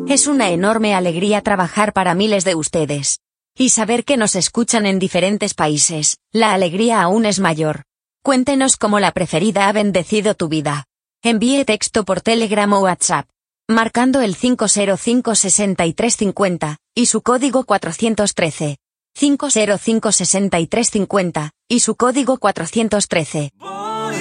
Es una enorme alegría trabajar para miles de ustedes. Y saber que nos escuchan en diferentes países, la alegría aún es mayor. Cuéntenos cómo la preferida ha bendecido tu vida. Envíe texto por Telegram o WhatsApp, marcando el 505-6350, y su código 413. 505-6350, y su código 413.